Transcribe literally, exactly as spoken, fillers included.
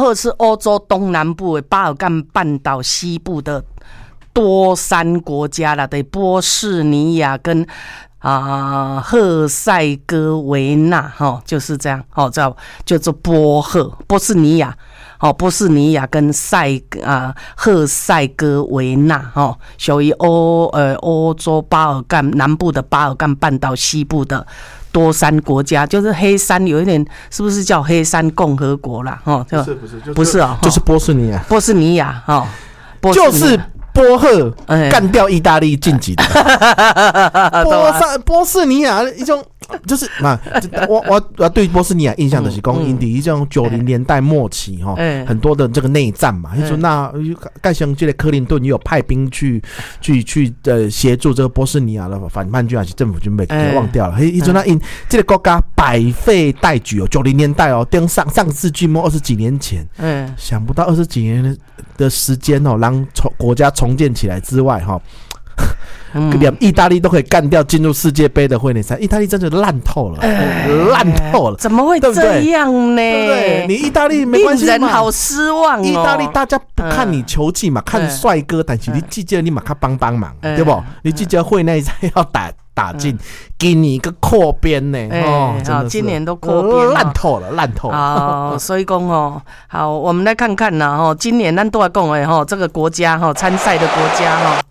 赫是欧洲东南部的巴尔干半岛西部的多山国家啦，对，波士尼亚跟啊赫塞哥维纳，哈，就是这样，哦，叫叫做波赫波士尼亚。哦，波士尼亚跟塞啊赫塞哥维纳，哦，属于欧呃欧洲巴尔干南部的巴尔干半岛西部的多山国家，就是黑山有一点，是不是叫黑山共和国啦？哦， 不是不是，就不是哦， 就是波士尼亚， 波士尼亚，哦， 就是波赫干掉意大利晋级的，波士波士尼亚一种。就是嘛，我我我对波斯尼亚印象的是讲，因伫迄种九零年代末期哈，嗯、很多的这个内战嘛，就说、嗯、那盖像这个克林顿也有派兵去去去呃协助这个波斯尼亚的反叛军还是政府军被给忘掉了。嘿、嗯，迄阵那因这个国家百废待举哦，九零年代哦，登上上世纪末二十几年前，嗯，想不到二十几年的时间哦，让重国家重建起来之外哈。连意大利都可以干掉，进入世界杯的会内赛，意大利真的烂透了，烂、欸、透了， 怎么会这样呢？ 对不对？你意大利没关系嘛， 令人好失望哦。 意大利大家不看你球技嘛，嗯、看帅哥，但是你记得你马卡帮帮忙，嗯、对不？你记得会内赛要打打进，给你一个扩编呢，欸、哦， 好，今年都扩编烂透了，烂透了。 哦，所以讲哦，好，我们来看看呢，哈，今年咱都来讲的哈，这个国家哈参赛的国家哈。